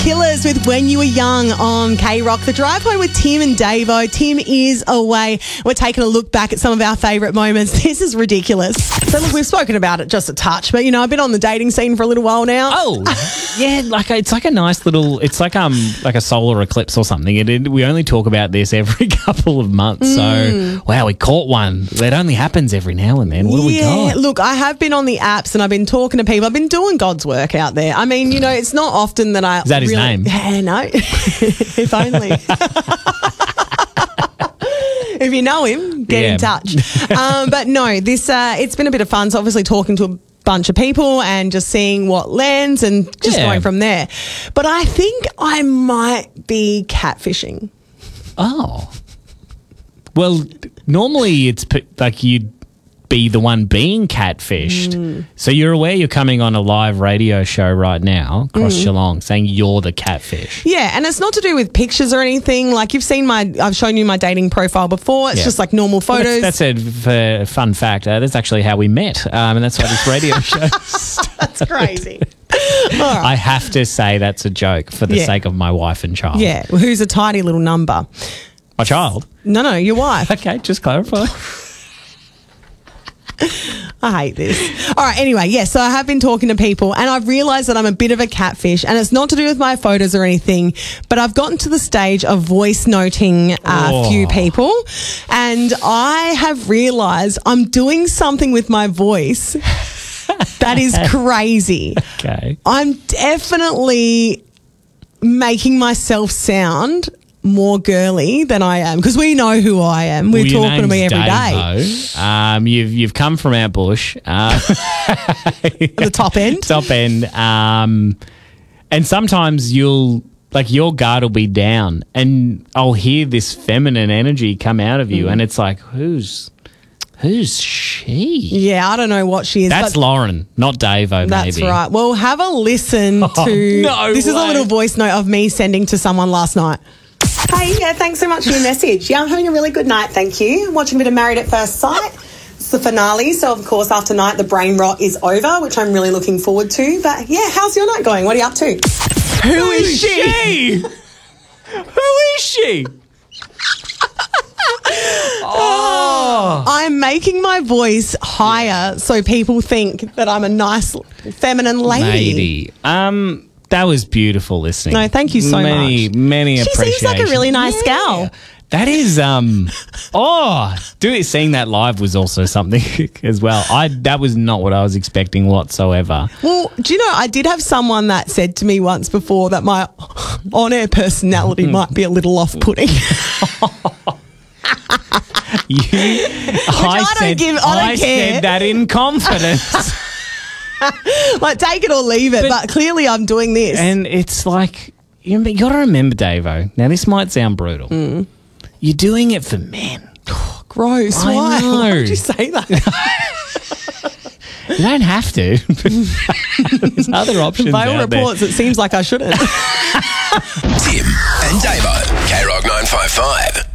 Killers with When You Were Young on K-Rock. The drive home with Tim and Davo. Tim is away. We're taking a look back at some of our favourite moments. This is ridiculous. So look, we've spoken about it just a touch, but I've been on the dating scene for a little while now. Oh, yeah, it's like a nice little, it's like a solar eclipse or something. We only talk about this every couple of months. So, wow, we caught one. It only happens every now and then. What do we got? Look, I have been on the apps and I've been talking to people. I've been doing God's work out there. I mean, it's not often that I... Is that his name? Yeah, no. If only. If you know him, get in touch. But no, this it's been a bit of fun. So obviously talking to a bunch of people and just seeing what lands and just going from there. But I think I might be catfishing. Oh. Well, normally it's like you'd be the one being catfished. So you're aware you're coming on a live radio show right now across Geelong saying you're the catfish. Yeah, and it's not to do with pictures or anything. Like I've shown you my dating profile before. It's just like normal photos. Well, that's a fun fact. That's actually how we met. And that's why this radio show That's crazy. All right. I have to say that's a joke for the sake of my wife and child. Yeah, who's a tidy little number. My child? No, your wife. Okay, just clarify. I hate this. All right, anyway, so I have been talking to people and I've realised that I'm a bit of a catfish, and it's not to do with my photos or anything, but I've gotten to the stage of voice noting a few people, and I have realised I'm doing something with my voice that is crazy. Okay. I'm definitely making myself sound more girly than I am, because we know who I am. We're talking to me every day. You've come from our bush. The top end. Top end. And sometimes your guard will be down and I'll hear this feminine energy come out of you and it's like, who's she? Yeah, I don't know what she is. That's Lauren, not Davo, That's maybe. right. Well, have a listen to... No This is a way. little voice note of me sending to someone last night. Hey, thanks so much for your message. Yeah, I'm having a really good night, thank you. I'm watching a bit of Married at First Sight. It's the finale, so of course after night the brain rot is over, which I'm really looking forward to. But yeah, how's your night going? What are you up to? Who is she? Who is she? I'm making my voice higher so people think that I'm a nice feminine lady. That was beautiful listening. No, thank you so much. Many She appreciation. seems like a really nice gal. That is, seeing that live was also something as well. That was not what I was expecting whatsoever. Well, do you know, I did have someone that said to me once before that my on-air personality might be a little off-putting. I said that in confidence. Like, take it or leave it, but clearly I'm doing this. And it's like, you got to remember, Davo, now this might sound brutal. You're doing it for men. Gross. I Why? know. Why would you say that? You don't have to. There's other options By all out there. reports, it seems like I shouldn't. Tim and Davo, K-Rock 955.